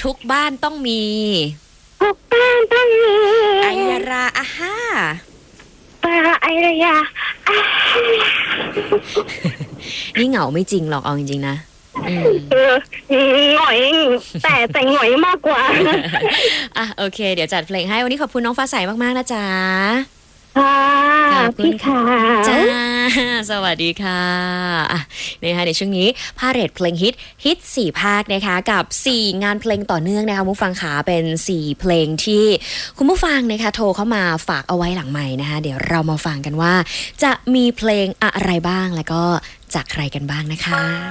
ทุกบ้านต้องมีทุกบ้านต้องมีไอยาราอาฮ่าปลาไอระยานี่เหงาไม่จริงหรอกเอาจริงๆนะหงอยแต่หงอยมากกว่าอ่ะโอเคเดี๋ยวจัดเพลงให้วันนี้ขอบคุณน้องฟ้าใสมากๆนะจ๊ะค่ะพี่ค่ะจ้าสวัสดีค่ะนะคะในช่วงนี้พาเรทเพลงฮิต4ภาคนะคะกับ4งานเพลงต่อเนื่องนะคะผู้ฟังขาเป็น4เพลงที่คุณผู้ฟังนะคะโทรเข้ามาฝากเอาไว้หลังใหม่นะคะเดี๋ยวเรามาฟังกันว่าจะมีเพลงอะไรบ้างแล้วก็จากใครกันบ้างนะคะ